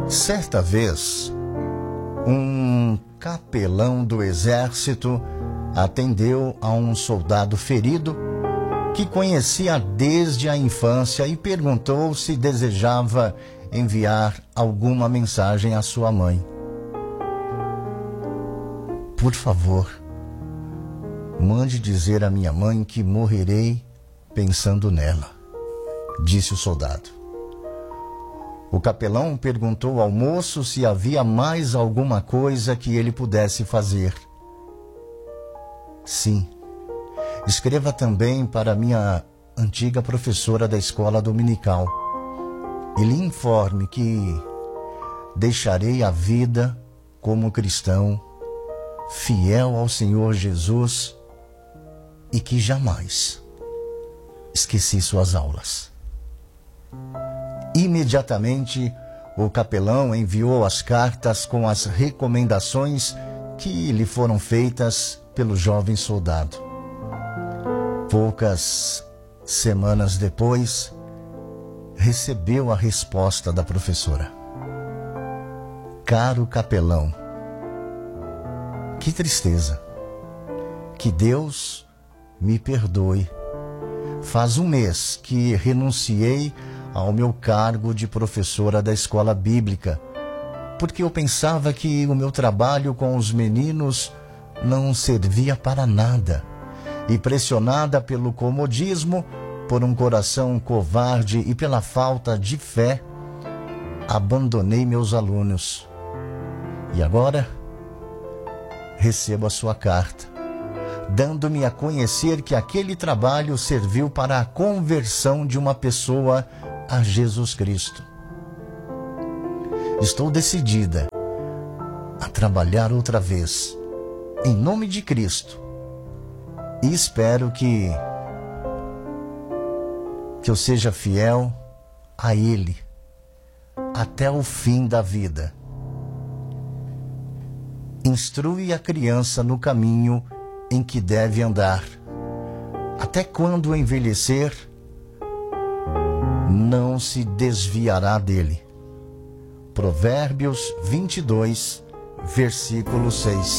Certa vez, um capelão do exército atendeu a um soldado ferido que conhecia desde a infância e perguntou se desejava enviar alguma mensagem à sua mãe. Por favor, mande dizer à minha mãe que morrerei pensando nela, disse o soldado. O capelão perguntou ao moço se havia mais alguma coisa que ele pudesse fazer. Sim, escreva também para minha antiga professora da escola dominical e lhe informe que deixarei a vida como cristão, fiel ao Senhor Jesus e que jamais esqueci suas aulas. Imediatamente, o capelão enviou as cartas com as recomendações que lhe foram feitas pelo jovem soldado. Poucas semanas depois, recebeu a resposta da professora. Caro capelão, que tristeza. Que Deus me perdoe. Faz um mês que renunciei ao meu cargo de professora da escola bíblica, porque eu pensava que o meu trabalho com os meninos não servia para nada. E pressionada pelo comodismo, por um coração covarde e pela falta de fé, abandonei meus alunos. E agora recebo a sua carta, dando-me a conhecer que aquele trabalho serviu para a conversão de uma pessoa a Jesus Cristo. Estou decidida a trabalhar outra vez, em nome de Cristo, e espero que eu seja fiel a Ele até o fim da vida. Instrui a criança no caminho em que deve andar. Até quando envelhecer, não se desviará dele. Provérbios 22, versículo 6.